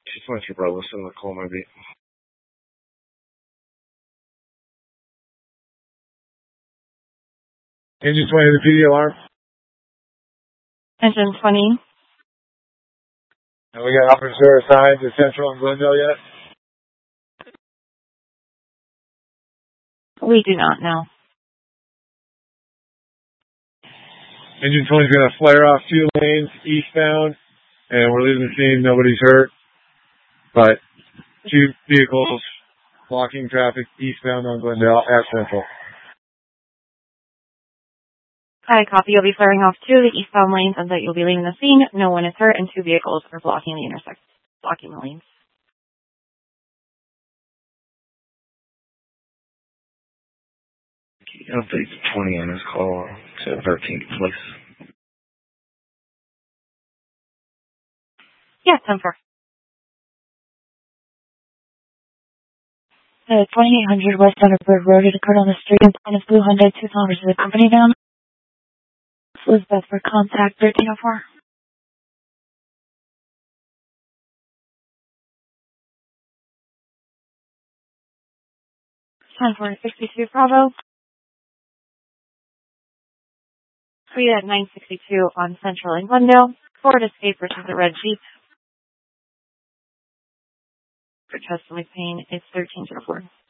She's going to Bravo, listen to the call maybe. Engine 20 to the PD alarm. Engine 20. And we got officer assigned to Central and Glendale yet? We do not know. Engine 20 is going to flare off 2 lanes eastbound, and we're leaving the scene. Nobody's hurt, but 2 vehicles blocking traffic eastbound on Glendale at Central. I copy. You'll be flaring off 2 of the eastbound lanes and that you'll be leaving the scene. No one is hurt, and 2 vehicles are blocking the lanes. Update 20 on this call to 13th place. Yeah, 10-4. The 2800 West Thunderbird Road, it occurred on the street in front of Blue Hyundai Tucson, which is the company down. Elizabeth for contact 1304. Time for 62 Bravo. Speed at 962 on Central and Glendale. Ford Escape versus the red Jeep. For Chester McPain, it's 1304.